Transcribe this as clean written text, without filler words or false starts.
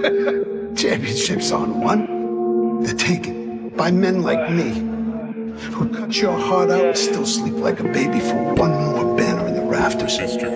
Championships aren't won. They're taken by men like me, who cut your heart out and still sleep like a baby for one more banner in the rafters.